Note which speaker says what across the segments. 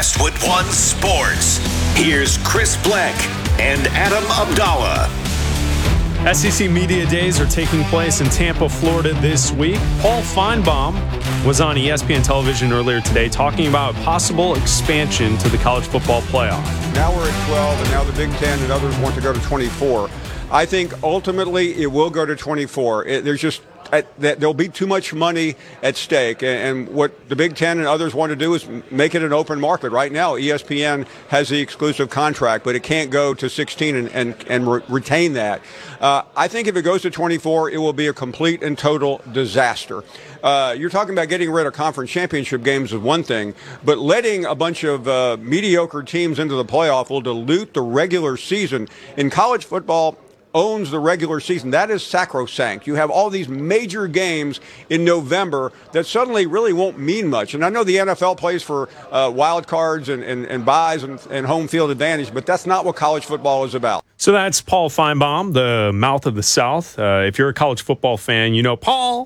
Speaker 1: Westwood One Sports. Here's Chris Black and Adam Abdallah.
Speaker 2: SEC Media Days are taking place in Tampa, Florida this week. Paul Finebaum was on ESPN television earlier today talking about possible expansion to the college football playoff.
Speaker 3: Now we're at 12, and now the Big Ten and others want to go to 24. I think ultimately it will go to 24. There'll be too much money at stake, and what the Big Ten and others want to do is make it an open market. Right now, ESPN has the exclusive contract, but it can't go to 16 and retain that. I think if it goes to 24, it will be a complete and total disaster. You're talking about getting rid of conference championship games is one thing, but letting a bunch of mediocre teams into the playoff will dilute the regular season. In college football, owns the regular season. That is sacrosanct. You have all these major games in November that suddenly really won't mean much. And I know the NFL plays for wild cards and buys and home field advantage, but that's not what college football is about.
Speaker 2: So that's Paul Finebaum, the mouth of the South. If you're a college football fan, you know Paul.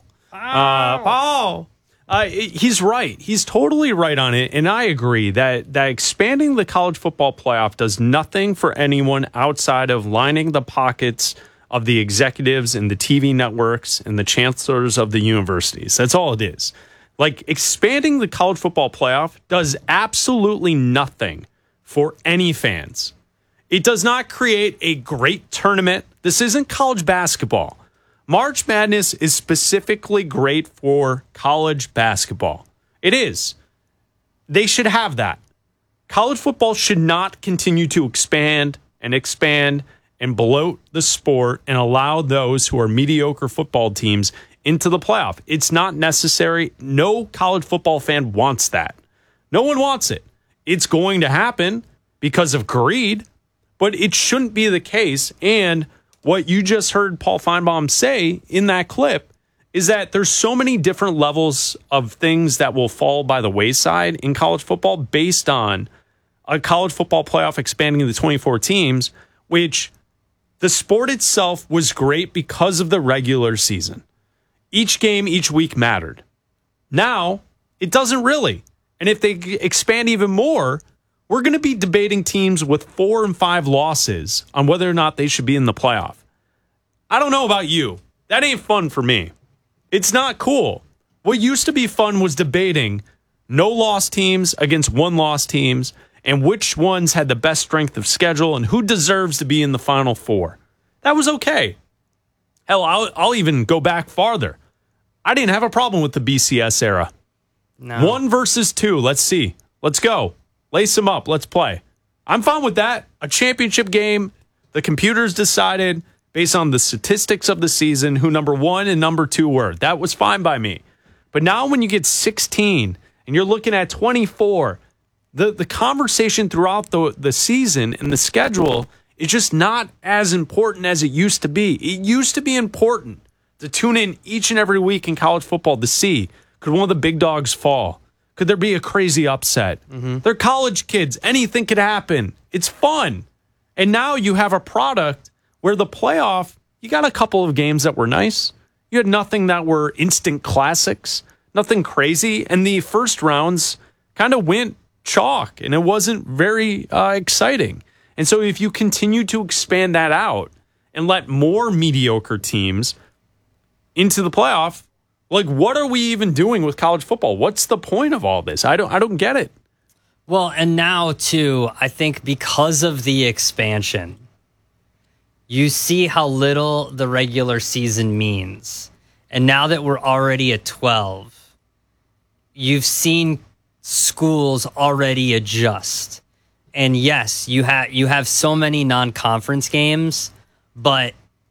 Speaker 2: Paul. He's right. He's totally right on it. And I agree that expanding the college football playoff does nothing for anyone outside of lining the pockets of the executives and the TV networks and the chancellors of the universities. That's all it is. Like, expanding the college football playoff does absolutely nothing for any fans. It does not create a great tournament. This isn't college basketball. March Madness is specifically great for college basketball. It is. They should have that. College football should not continue to expand and bloat the sport and allow those who are mediocre football teams into the playoff. It's not necessary. No college football fan wants that. No one wants it. It's going to happen because of greed, but it shouldn't be the case. And what you just heard Paul Finebaum say in that clip is that there's so many different levels of things that will fall by the wayside in college football based on a college football playoff expanding to 24 teams, which the sport itself was great because of the regular season. Each game, each week mattered. Now, it doesn't really. And if they expand even more, we're going to be debating teams with 4 and 5 losses on whether or not they should be in the playoff. I don't know about you. That ain't fun for me. It's not cool. What used to be fun was debating no-loss teams against one-loss teams and which ones had the best strength of schedule and who deserves to be in the Final Four. That was okay. Hell, I'll even go back farther. I didn't have a problem with the BCS era.
Speaker 4: No.
Speaker 2: 1 versus 2. Let's see. Let's go. Lace them up. Let's play. I'm fine with that. A championship game. The computers decided based on the statistics of the season who number 1 and number 2 were. That was fine by me. But now when you get 16 and you're looking at 24, the conversation throughout the season and the schedule is just not as important as it used to be. It used to be important to tune in each and every week in college football to see, could one of the big dogs fall? Could there be a crazy upset? Mm-hmm. They're college kids. Anything could happen. It's fun. And now you have a product where the playoff, you got a couple of games that were nice. You had nothing that were instant classics, nothing crazy. And the first rounds kind of went chalk, and it wasn't very exciting. And so if you continue to expand that out and let more mediocre teams into the playoff, like, what are we even doing with college football? What's the point of all this? I don't get it.
Speaker 4: Well, and now, too, I think because of the expansion, you see how little the regular season means. And now that we're already at 12, you've seen schools already adjust. And yes, you have so many non-conference games, but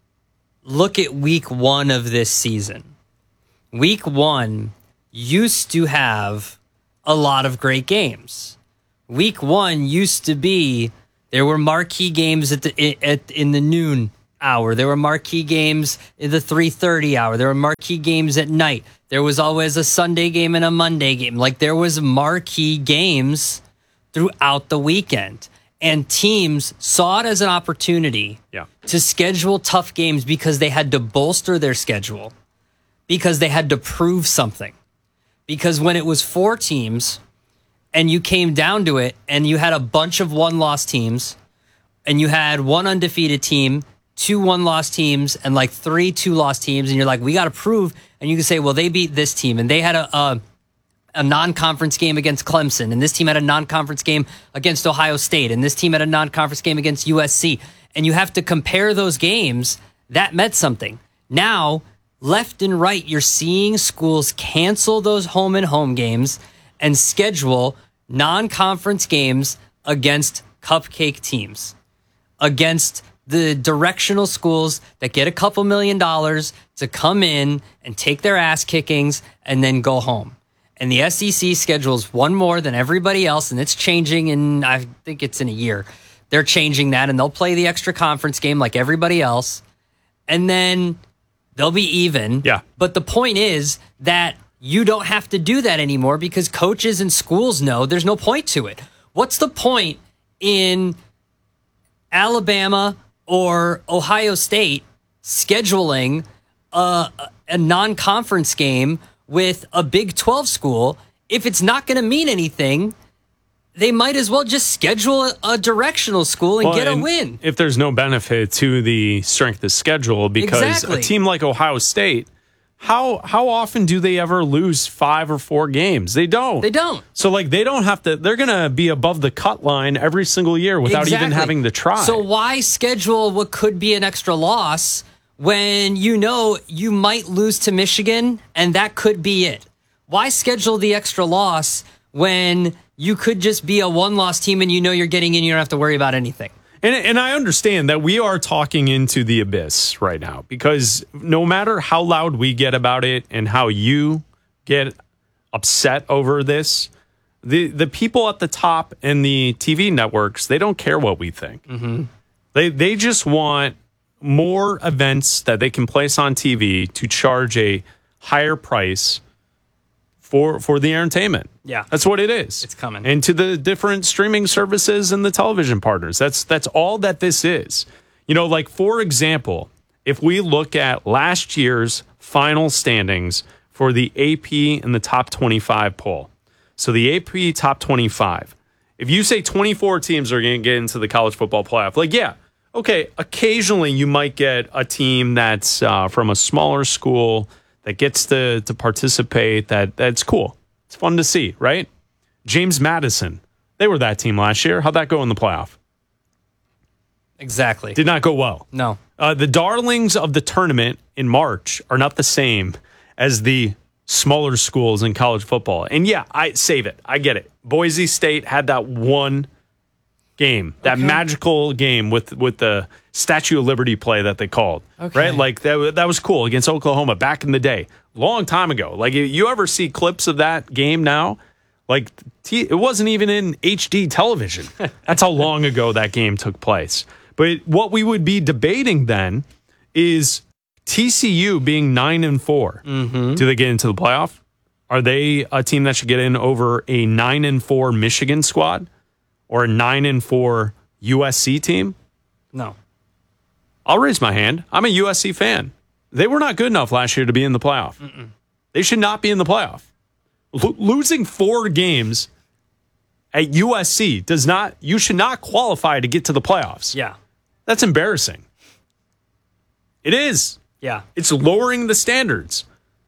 Speaker 4: look at week 1 of this season. Week 1 used to have a lot of great games. Week 1 used to be, there were marquee games in the noon hour. There were marquee games in the 3:30 hour. There were marquee games at night. There was always a Sunday game and a Monday game. Like, there was marquee games throughout the weekend. And teams saw it as an opportunity to schedule tough games because they had to bolster their schedule, because they had to prove something. Because when it was 4 teams and you came down to it and you had a bunch of one-loss teams and you had one undefeated team, 2 one-loss teams, and like 3 two-loss teams, and you're like, we got to prove, and you can say, well, they beat this team, and they had a non-conference game against Clemson, and this team had a non-conference game against Ohio State, and this team had a non-conference game against USC, and you have to compare those games. That meant something. Now, left and right, you're seeing schools cancel those home and home games and schedule non-conference games against cupcake teams, against the directional schools that get a couple $1 million to come in and take their ass kickings and then go home. And the SEC schedules one more than everybody else, and it's changing in, I think it's in a year. They're changing that, and they'll play the extra conference game like everybody else, and then they'll be even.
Speaker 2: Yeah.
Speaker 4: But the point is that you don't have to do that anymore because coaches and schools know there's no point to it. What's the point in Alabama or Ohio State scheduling a non-conference game with a Big 12 school? If it's not going to mean anything, they might as well just schedule a directional school and get a win.
Speaker 2: If there's no benefit to the strength of schedule, because a team like Ohio State, how often do they ever lose 5 or 4 games? They don't.
Speaker 4: They don't.
Speaker 2: So like they don't have to. They're going to be above the cut line every single year without even having to try.
Speaker 4: So why schedule what could be an extra loss when you know you might lose to Michigan and that could be it? Why schedule the extra loss when you could just be a one-loss team and you know you're getting in, you don't have to worry about anything?
Speaker 2: And I understand that we are talking into the abyss right now, because no matter how loud we get about it and how you get upset over this, the people at the top and the TV networks, they don't care what we think. Mm-hmm. They just want more events that they can place on TV to charge a higher price for the entertainment.
Speaker 4: Yeah.
Speaker 2: That's what it is.
Speaker 4: It's coming.
Speaker 2: And to the different streaming services and the television partners. That's all that this is. You know, like, for example, if we look at last year's final standings for the AP and the top 25 poll. So the AP top 25. If you say 24 teams are going to get into the college football playoff, like, yeah, okay, occasionally you might get a team that's from a smaller school that gets to participate. That's cool. It's fun to see, right? James Madison, they were that team last year. How'd that go in the playoff?
Speaker 4: Exactly.
Speaker 2: Did not go well.
Speaker 4: No.
Speaker 2: The darlings of the tournament in March are not the same as the smaller schools in college football. And yeah, I save it. I get it. Boise State had that one game, that magical game with the Statue of Liberty play that they called, right? Like that was cool against Oklahoma back in the day, long time ago. Like, you ever see clips of that game now? Like, it wasn't even in HD television. That's how long ago that game took place. But what we would be debating then is TCU being 9-4. Mm-hmm. Do they get into the playoff? Are they a team that should get in over a 9-4 Michigan squad or a 9-4 USC team?
Speaker 4: No.
Speaker 2: I'll raise my hand. I'm a USC fan. They were not good enough last year to be in the playoff. Mm-mm. They should not be in the playoff. Losing 4 games at USC does not. You should not qualify to get to the playoffs.
Speaker 4: Yeah.
Speaker 2: That's embarrassing. It is.
Speaker 4: Yeah.
Speaker 2: It's lowering the standards.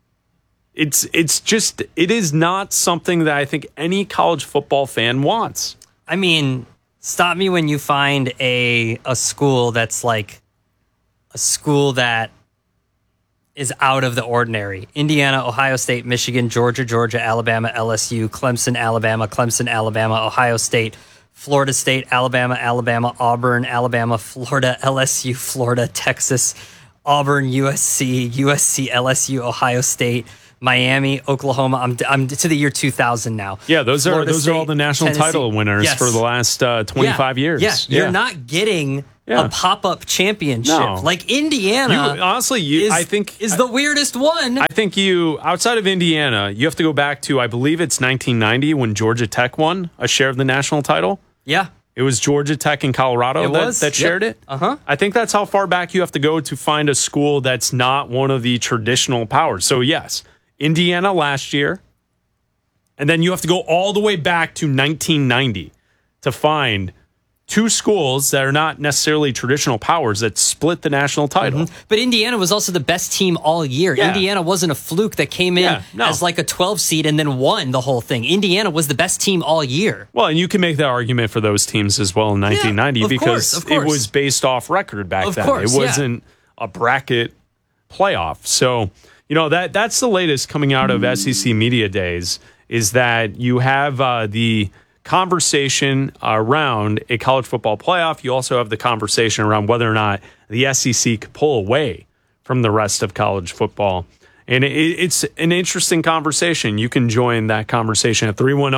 Speaker 2: It's just, it is not something that I think any college football fan wants.
Speaker 4: I mean, stop me when you find a school that's like a school that is out of the ordinary. Indiana, Ohio State, Michigan, Georgia, Alabama, LSU, Clemson, Alabama, Ohio State, Florida State, Alabama, Auburn, Alabama, Florida, LSU, Florida, Texas, Auburn, USC, LSU, Ohio State, Miami, Oklahoma. I'm to the year 2000 now.
Speaker 2: Yeah, those
Speaker 4: Florida
Speaker 2: are
Speaker 4: State,
Speaker 2: all the national
Speaker 4: Tennessee.
Speaker 2: title winners
Speaker 4: Yes.
Speaker 2: for the last 25 years.
Speaker 4: Yes, you're not getting a pop-up championship.
Speaker 2: No.
Speaker 4: Like Indiana.
Speaker 2: I think
Speaker 4: is the weirdest one.
Speaker 2: I think outside of Indiana, you have to go back to, I believe it's 1990 when Georgia Tech won a share of the national title.
Speaker 4: Yeah.
Speaker 2: It was Georgia Tech and Colorado that shared it.
Speaker 4: Uh-huh.
Speaker 2: I think that's how far back you have to go to find a school that's not one of the traditional powers. So yes, Indiana last year, And then you have to go all the way back to 1990 to find two schools that are not necessarily traditional powers that split the national title.
Speaker 4: Mm-hmm. But Indiana was also the best team all year.
Speaker 2: Yeah.
Speaker 4: Indiana wasn't a fluke that came in as like a 12 seed and then won the whole thing. Indiana was the best team all year.
Speaker 2: Well, and you can make that argument for those teams as well in 1990
Speaker 4: of
Speaker 2: because
Speaker 4: course, of course.
Speaker 2: it was based off record back then.
Speaker 4: Course,
Speaker 2: it wasn't a bracket playoff. So, that's the latest coming out of SEC Media Days is that you have the conversation around a college football playoff. You also have the conversation around whether or not the SEC could pull away from the rest of college football. And it's an interesting conversation. You can join that conversation at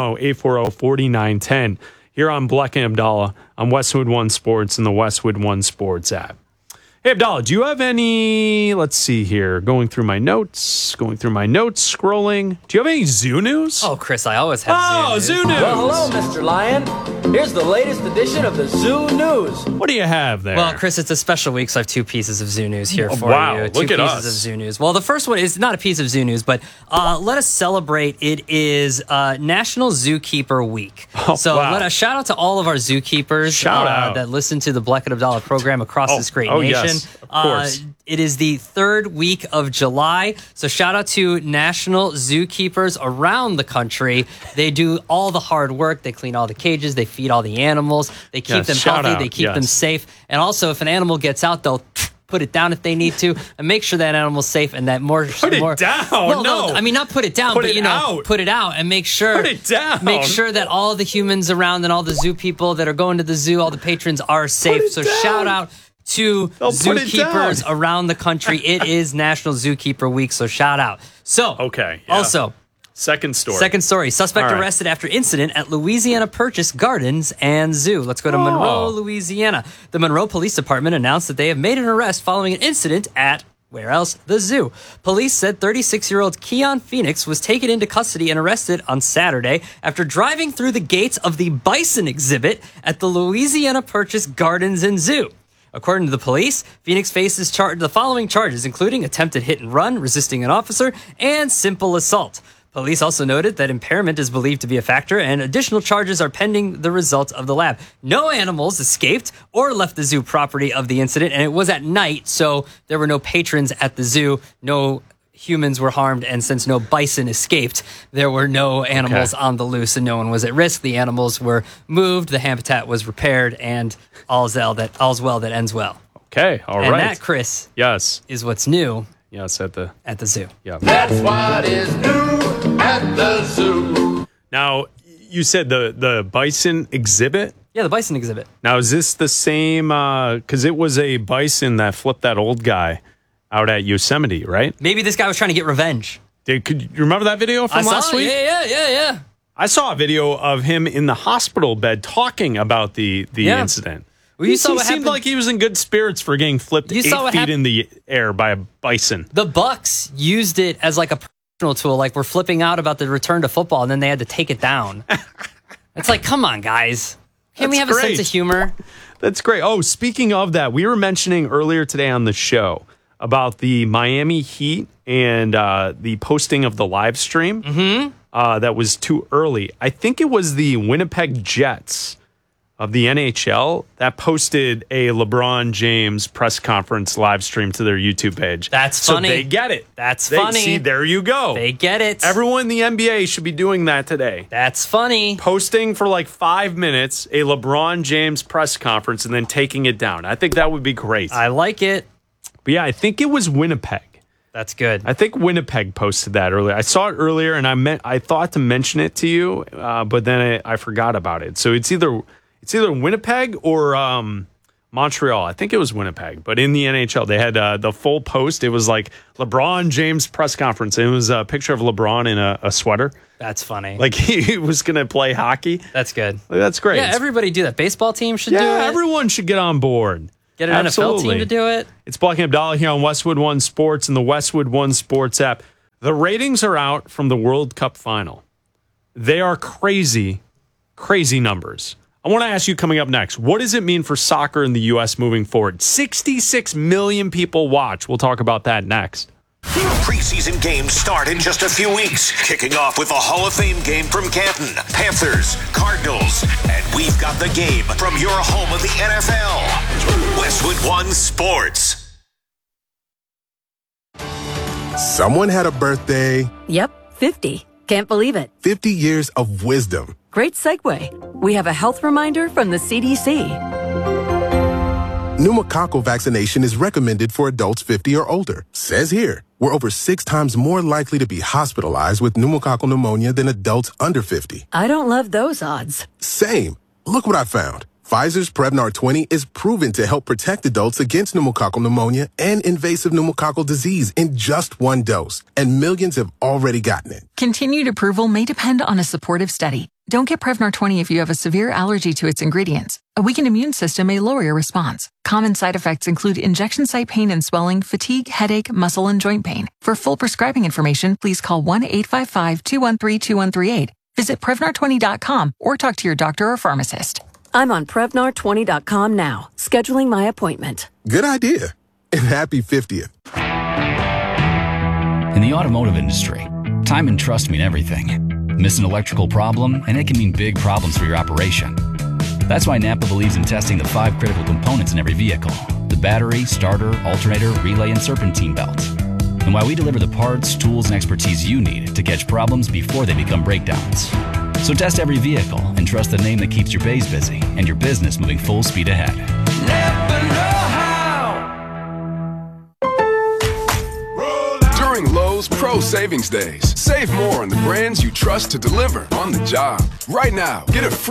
Speaker 2: 310-840-4910 here on Bleck and Abdallah on Westwood One Sports and the Westwood One Sports app. Hey, Abdallah, do you have any, let's see here, going through my notes, scrolling. Do you have any zoo news?
Speaker 4: Oh, Chris, I always have
Speaker 2: Zoo news.
Speaker 5: Well, hello, Mr. Lion. Here's the latest edition of the Zoo News.
Speaker 2: What do you have there?
Speaker 4: Well, Chris, it's a special week, so I have two pieces of zoo news here for
Speaker 2: wow,
Speaker 4: you.
Speaker 2: look
Speaker 4: Two
Speaker 2: at
Speaker 4: pieces
Speaker 2: us.
Speaker 4: of zoo news. Well, the first one is not a piece of zoo news, but let us celebrate. It is National Zookeeper Week. So
Speaker 2: wow.
Speaker 4: let us shout out to all of our zookeepers
Speaker 2: Shout out.
Speaker 4: that listen to the Bleck and Abdallah program across this great nation.
Speaker 2: Yes, of course.
Speaker 4: It is the third week of July, so shout out to national zookeepers around the country. They do all the hard work. They clean all the cages. They feed all the animals. They keep
Speaker 2: Yes,
Speaker 4: them
Speaker 2: shout
Speaker 4: healthy.
Speaker 2: out,
Speaker 4: They keep them
Speaker 2: yes.
Speaker 4: safe. And also, if an animal gets out, they'll put it down if they need to, and make sure that animal's safe and that more.
Speaker 2: Put it down.
Speaker 4: Well,
Speaker 2: No.
Speaker 4: I mean not put it down,
Speaker 2: Put
Speaker 4: but
Speaker 2: it out.
Speaker 4: put it out and make sure.
Speaker 2: Put it down.
Speaker 4: Make sure that all the humans around and all the zoo people that are going to the zoo, all the patrons are safe.
Speaker 2: it
Speaker 4: So
Speaker 2: down.
Speaker 4: shout out to
Speaker 2: They'll put it
Speaker 4: zookeepers
Speaker 2: down.
Speaker 4: around the country. It is National Zookeeper Week, so shout out. So
Speaker 2: Okay, yeah.
Speaker 4: Also.
Speaker 2: Second story.
Speaker 4: Second story. Suspect
Speaker 2: All right.
Speaker 4: arrested after incident at Louisiana Purchase Gardens and Zoo. Let's go to Monroe, Louisiana. The Monroe Police Department announced that they have made an arrest following an incident at, where else? The zoo. Police said 36-year-old Keon Phoenix was taken into custody and arrested on Saturday after driving through the gates of the bison exhibit at the Louisiana Purchase Gardens and Zoo. According to the police, Phoenix faces the following charges, including attempted hit and run, resisting an officer, and simple assault. Police also noted that impairment is believed to be a factor, and additional charges are pending the results of the lab. No animals escaped or left the zoo property of the incident, and it was at night, so there were no patrons at the zoo. No humans were harmed, and since no bison escaped, there were no animals on the loose, and no one was at risk. The animals were moved, the habitat was repaired, and all's well that ends well.
Speaker 2: Okay, all right.
Speaker 4: And that, Chris,
Speaker 2: Yes.
Speaker 4: is what's new
Speaker 2: Yes, at the
Speaker 4: zoo.
Speaker 2: yeah.
Speaker 6: That's what is new at the zoo.
Speaker 2: Now, you said the bison exhibit.
Speaker 4: Yeah, the bison exhibit.
Speaker 2: Now, is this the same? Because it was a bison that flipped that old guy out at Yosemite, right?
Speaker 4: Maybe this guy was trying to get revenge.
Speaker 2: Could you remember that video from last week?
Speaker 4: Yeah.
Speaker 2: I saw a video of him in the hospital bed talking about the
Speaker 4: Yeah.
Speaker 2: incident.
Speaker 4: Well, you
Speaker 2: He
Speaker 4: saw what
Speaker 2: seemed
Speaker 4: happened.
Speaker 2: like he was in good spirits for getting flipped
Speaker 4: You
Speaker 2: 8
Speaker 4: saw what
Speaker 2: feet
Speaker 4: happened-
Speaker 2: in the air by a bison.
Speaker 4: The Bucks used it as like a promotional tool, like we're flipping out about the return to football, and then they had to take it down. It's like, come on, guys. Can we
Speaker 2: That's
Speaker 4: have a
Speaker 2: great.
Speaker 4: sense of humor?
Speaker 2: That's great. Oh, speaking of that, we were mentioning earlier today on the show about the Miami Heat and the posting of the live stream. That was too early. I think it was the Winnipeg Jets of the NHL that posted a LeBron James press conference live stream to their YouTube page.
Speaker 4: That's
Speaker 2: so
Speaker 4: funny.
Speaker 2: They get it.
Speaker 4: That's funny.
Speaker 2: See, there you go.
Speaker 4: They get it.
Speaker 2: Everyone in the NBA should be doing that today.
Speaker 4: That's funny.
Speaker 2: Posting for like 5 minutes a LeBron James press conference and then taking it down. I think that would be great.
Speaker 4: I like it.
Speaker 2: But yeah, I think it was Winnipeg.
Speaker 4: That's good.
Speaker 2: I think Winnipeg posted that earlier. I saw it earlier, and I thought to mention it to you, but then I forgot about it. So it's either Winnipeg or Montreal. I think it was Winnipeg. But in the NHL, they had the full post. It was like LeBron James press conference. And it was a picture of LeBron in a sweater,
Speaker 4: That's funny.
Speaker 2: like he was going to play hockey.
Speaker 4: That's good.
Speaker 2: Like, that's great.
Speaker 4: Yeah, everybody do that. Baseball team should do
Speaker 2: Yeah,
Speaker 4: it.
Speaker 2: everyone should get on board.
Speaker 4: Get an NFL
Speaker 2: Absolutely.
Speaker 4: team to do it.
Speaker 2: It's Bleck and Abdallah here on Westwood One Sports and the Westwood One Sports app. The ratings are out from the World Cup final. They are crazy, crazy numbers. I want to ask you coming up next, what does it mean for soccer in the U.S. moving forward? 66 million people watch. We'll talk about that next.
Speaker 1: Preseason games start in just a few weeks, kicking off with a Hall of Fame game from Canton, Panthers, Cardinals, and we've got the game from your home of the NFL, Westwood One Sports.
Speaker 7: Someone had a birthday.
Speaker 8: Yep, 50. Can't believe it.
Speaker 7: 50 years of wisdom.
Speaker 8: Great segue. We have a health reminder from the CDC.
Speaker 7: Pneumococcal vaccination is recommended for adults 50 or older. Says here, we're over 6 times more likely to be hospitalized with pneumococcal pneumonia than adults under 50.
Speaker 8: I don't love those odds.
Speaker 7: Same. Look what I found. Pfizer's Prevnar 20 is proven to help protect adults against pneumococcal pneumonia and invasive pneumococcal disease in just 1 dose, and millions have already gotten it.
Speaker 9: Continued approval may depend on a supportive study. Don't get Prevnar 20 if you have a severe allergy to its ingredients. A weakened immune system may lower your response. Common side effects include injection site pain and swelling, fatigue, headache, muscle, and joint pain. For full prescribing information, please call 1-855-213-2138. Visit Prevnar20.com or talk to your doctor or pharmacist.
Speaker 8: I'm on Prevnar20.com now, scheduling my appointment.
Speaker 7: Good idea. And happy 50th.
Speaker 10: In the automotive industry, time and trust mean everything. Miss an electrical problem, and it can mean big problems for your operation. That's why Napa believes in testing the 5 critical components in every vehicle: the battery, starter, alternator, relay, and serpentine belt. And why we deliver the parts, tools, and expertise you need to catch problems before they become breakdowns. So test every vehicle and trust the name that keeps your bays busy and your business moving full speed ahead.
Speaker 6: Never know how.
Speaker 11: During Lowe's Pro Savings Days, save more on the brands you trust to deliver on the job. Right now, get a free